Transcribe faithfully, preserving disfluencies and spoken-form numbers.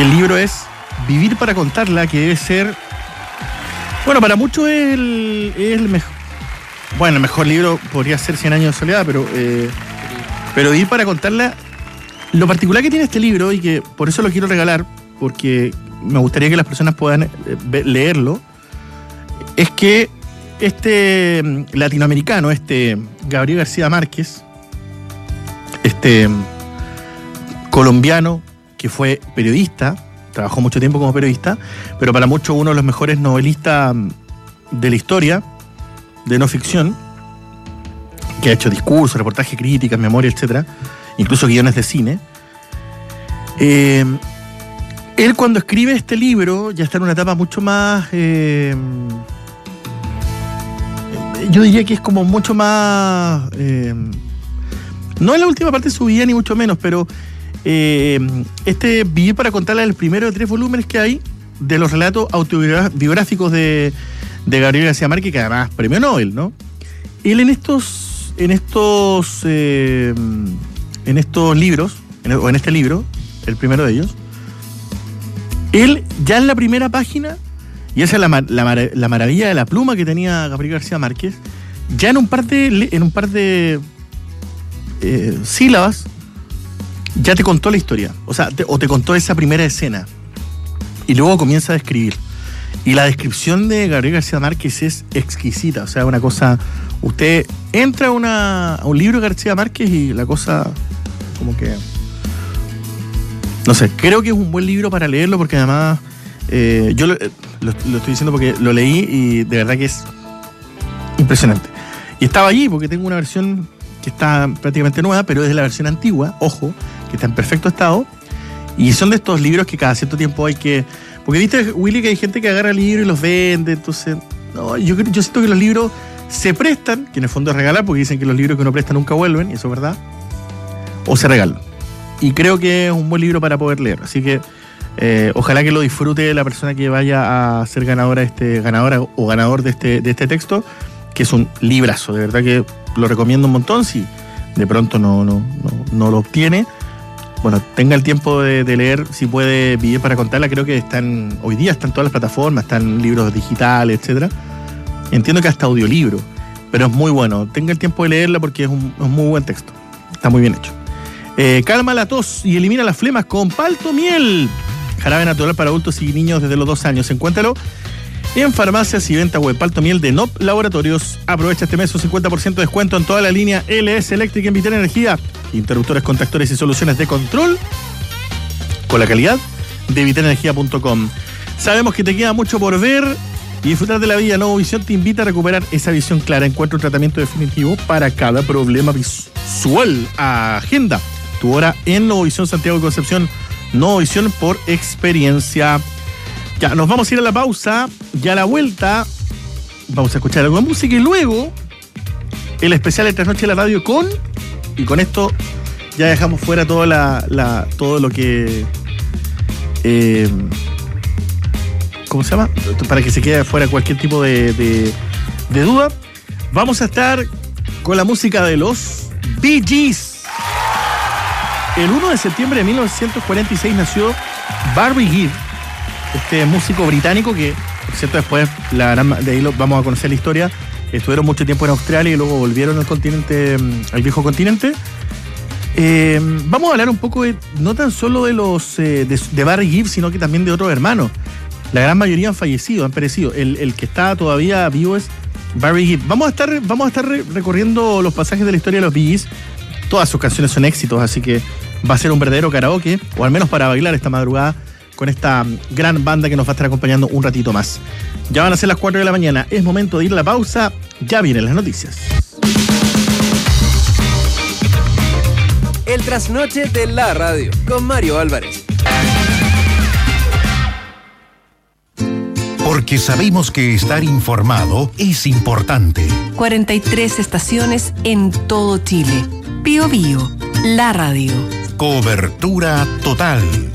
El libro es Vivir para contarla, que debe ser, bueno, para muchos es el, es el mejor, bueno, el mejor libro podría ser Cien años de soledad, pero, eh, pero Vivir para contarla, lo particular que tiene este libro, y que por eso lo quiero regalar, porque me gustaría que las personas puedan leerlo, es que este latinoamericano, este Gabriel García Márquez, este colombiano que fue periodista, trabajó mucho tiempo como periodista, pero para muchos uno de los mejores novelistas de la historia, de no ficción, que ha hecho discursos, reportajes, críticas, memoria, etcétera, incluso guiones de cine. Eh, él cuando escribe este libro ya está en una etapa mucho más, eh, yo diría que es como mucho más, eh, no en la última parte de su vida ni mucho menos, pero eh, este Vivir para contarla es el primero de tres volúmenes que hay de los relatos autobiográficos de, de Gabriel García Márquez, que además premio Nobel, ¿no? Él en estos, en estos, eh, en estos libros, en, o en este libro, el primero de ellos, él ya en la primera página, y esa es la, la, la maravilla de la pluma que tenía Gabriel García Márquez, ya en un par de, en un par de eh, sílabas, ya te contó la historia, o sea, te, o te contó esa primera escena, y luego comienza a describir. Y la descripción de Gabriel García Márquez es exquisita, o sea, una cosa, usted entra a, una, a un libro de García Márquez y la cosa como que, no sé, creo que es un buen libro para leerlo, porque además eh, yo lo, lo, lo estoy diciendo porque lo leí y de verdad que es impresionante. Y estaba allí porque tengo una versión que está prácticamente nueva, pero es de la versión antigua, ojo, que está en perfecto estado, y son de estos libros que cada cierto tiempo hay que, porque viste, Willy, que hay gente que agarra libros y los vende, entonces, no, yo, yo siento que los libros se prestan, que en el fondo es regalar, porque dicen que los libros que uno presta nunca vuelven, y eso es verdad, o se regalan. Y creo que es un buen libro para poder leer, así que eh, ojalá que lo disfrute la persona que vaya a ser ganadora, este, ganadora o ganador de este, de este texto, que es un librazo, de verdad que lo recomiendo un montón. Si de pronto no, no, no, no lo obtiene, bueno, tenga el tiempo de, de leer, si puede, Vivir para contarla. Creo que están, hoy día están todas las plataformas, están libros digitales, etcétera. Entiendo que hasta audiolibro, pero es muy bueno. Tenga el tiempo de leerla porque es un, es un muy buen texto. Está muy bien hecho. Eh, calma la tos y elimina las flemas con Palto Miel. Jarabe natural para adultos y niños desde los dos años. Encuéntralo en farmacias y venta web. Palto Miel de N O P Laboratorios. Aprovecha este mes un cincuenta por ciento de descuento en toda la línea L S Electric en Vital Energía. Interruptores, contactores y soluciones de control con la calidad de vital energía punto com. Sabemos que te queda mucho por ver y disfrutar de la vida. Nuevo Visión te invita a recuperar esa visión clara. Encuentra un tratamiento definitivo para cada problema visual. Agenda tu hora en Nuevo Visión Santiago de Concepción. Nuevo Visión por experiencia. Ya, nos vamos a ir a la pausa. Ya a la vuelta vamos a escuchar algo de música y luego el especial de Trasnoche de la Radio con... Y con esto ya dejamos fuera toda la, la, todo lo que... Eh, ¿Cómo se llama? Para que se quede fuera cualquier tipo de, de, de duda. Vamos a estar con la música de los Bee Gees. El uno de septiembre de mil novecientos cuarenta y seis nació Barry Gibb, este músico británico que, por cierto, después la gran, de ahí lo, vamos a conocer la historia. Estuvieron mucho tiempo en Australia y luego volvieron al continente, al viejo continente. Eh, vamos a hablar un poco de, no tan solo de los eh, de, de Barry Gibb, sino que también de otros hermanos. La gran mayoría han fallecido, han perecido. El, el que está todavía vivo es Barry Gibb. Vamos a estar, vamos a estar recorriendo los pasajes de la historia de los Bee Gees. Todas sus canciones son éxitos, así que va a ser un verdadero karaoke, o al menos para bailar esta madrugada con esta gran banda que nos va a estar acompañando un ratito más. Ya van a ser las cuatro de la mañana, es momento de ir a la pausa, ya vienen las noticias. El trasnoche de la radio, con Mario Álvarez. Porque sabemos que estar informado es importante. cuarenta y tres estaciones en todo Chile. Bío Bío, la radio. Cobertura total.